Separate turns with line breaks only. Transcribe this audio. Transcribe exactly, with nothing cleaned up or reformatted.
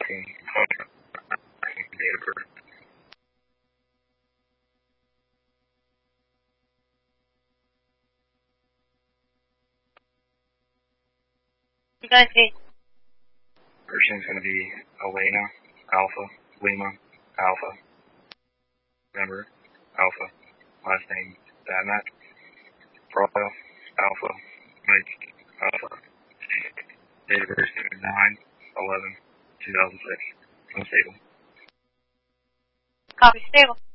fourteen. Date of birth.
Okay.
Person's going to be Elena, Alpha, Lima, Alpha. Member, Alpha. Last name, Dadmat. Profile, Alpha, Mike, Alpha. Date of birth, nine eleven two thousand six. Unstable.
Copy, stable.